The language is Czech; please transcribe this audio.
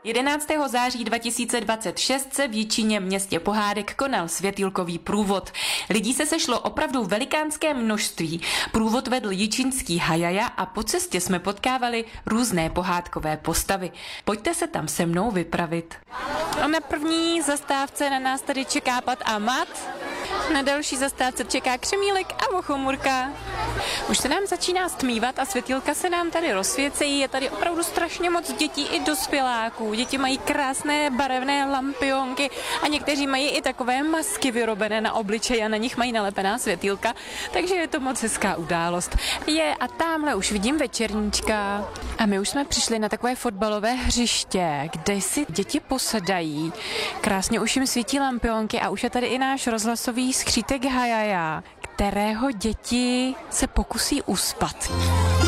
11. září 2026 se v Jičíně městě pohádek konal světýlkový průvod. Lidí se sešlo opravdu velikánské množství. Průvod vedl jičínský Hajaja a po cestě jsme potkávali různé pohádkové postavy. Pojďte se tam se mnou vypravit. Na první zastávce na nás tady čeká Pat a Mat. Na další zastávce čeká Křemílek a Vochomurka. Už se nám začíná stmívat a světýlka se nám tady rozsvěcejí. Je tady opravdu strašně moc dětí i dospěláků. Děti mají krásné barevné lampionky a někteří mají i takové masky vyrobené na obličeji a na nich mají nalepená světýlka, takže je to moc hezká událost. A tamhle už vidím večerníčka. A my už jsme přišli na takové fotbalové hřiště, kde si děti posedají. Krásně už jim svítí lampionky a už je tady i náš rozhlasový skřítek Hajaja, kterého děti se pokusí uspat.